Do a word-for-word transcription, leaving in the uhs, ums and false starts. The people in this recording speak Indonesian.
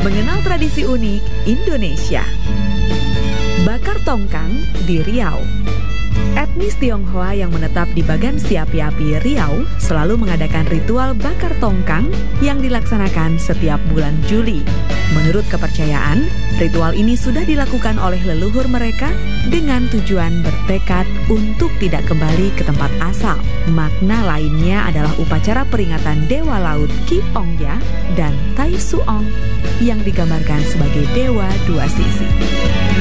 Mengenal tradisi unik Indonesia. Bakar tongkang di Riau. Etnis Tionghoa yang menetap di Bagan Siapi-Api, Riau selalu mengadakan ritual bakar tongkang yang dilaksanakan setiap bulan Juli. Menurut kepercayaan, ritual ini sudah dilakukan oleh leluhur mereka dengan tujuan bertekad untuk tidak kembali ke tempat asal. Makna lainnya adalah upacara peringatan Dewa Laut Ki Ong Ya dan Tai Su Ong yang digambarkan sebagai dewa dua sisi.